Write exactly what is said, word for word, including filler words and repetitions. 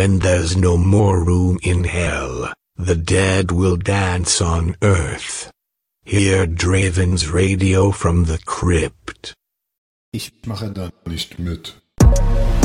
when there's no more room in hell, the dead will dance on earth. Hear Draven's radio from the crypt. Ich mache da nicht mit.